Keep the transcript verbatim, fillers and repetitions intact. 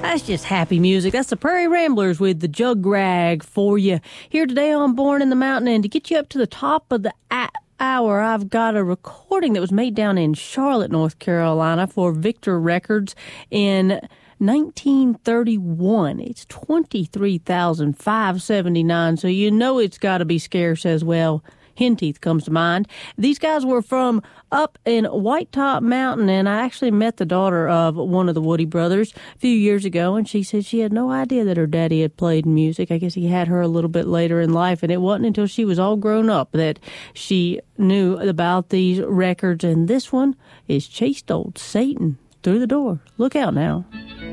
That's just happy music. That's the Prairie Ramblers with the Jug Rag for you. Here today on Born in the Mountain, and to get you up to the top of the a- hour, I've got a recording that was made down in Charlotte, North Carolina for Victor Records in nineteen thirty-one. It's twenty-three thousand five hundred seventy-nine, so you know it's got to be scarce as well. Henteeth comes to mind. These guys were from up in White Top Mountain, and I actually met the daughter of one of the Woody brothers a few years ago, and she said she had no idea that her daddy had played music. I guess he had her a little bit later in life, and it wasn't until she was all grown up that she knew about these records, and this one is Chased Old Satan Through the Door. Look out now.